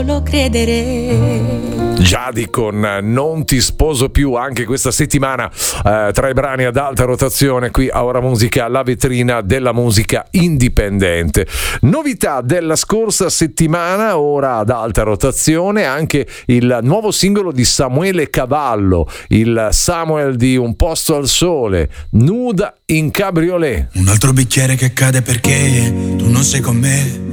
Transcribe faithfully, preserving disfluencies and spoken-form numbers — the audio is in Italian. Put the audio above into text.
Lo credere. Giadi con Non ti sposo più, anche questa settimana eh, tra i brani ad alta rotazione qui a Ora Musica, la vetrina della musica indipendente. Novità della scorsa settimana, ora ad alta rotazione, anche il nuovo singolo di Samuele Cavallo, il Samuel di Un posto al sole, Nuda in cabriolet. Un altro bicchiere che cade perché tu non sei con me.